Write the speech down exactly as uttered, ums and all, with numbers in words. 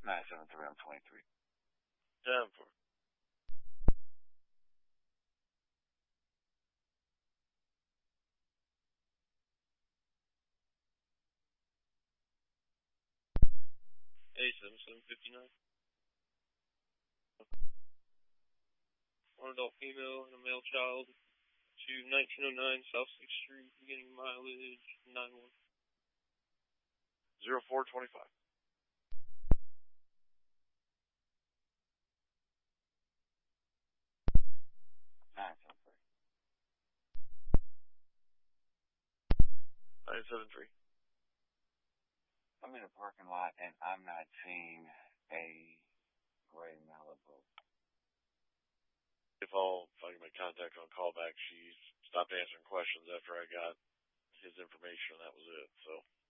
nine seven three, I'm twenty-three. ten four. A seven seven fifty-nine. One adult female and a male child to nineteen oh nine South sixth Street, beginning mileage nine one. zero four twenty-five. nine seven three. nine seven three. I'm in a parking lot and I'm not seeing a gray Malibu. If I'll, if I can make contact on callback, she stopped answering questions after I got his information. That was it. So.